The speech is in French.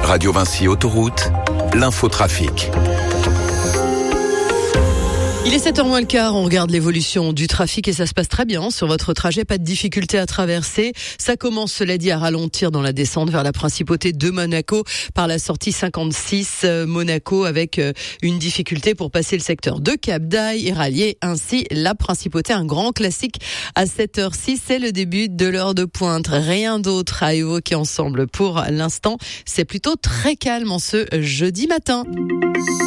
Radio Vinci Autoroute, l'infotrafic. Il est 7h moins le quart, on regarde l'évolution du trafic et ça se passe très bien sur votre trajet, pas de difficulté à traverser. Ça commence, cela dit, à ralentir dans la descente vers la principauté de Monaco par la sortie 56 Monaco avec une difficulté pour passer le secteur de Cap d'Aille et rallier ainsi la principauté. Un grand classique à 7h06, c'est le début de l'heure de pointe. Rien d'autre à évoquer ensemble pour l'instant. C'est plutôt très calme en ce jeudi matin.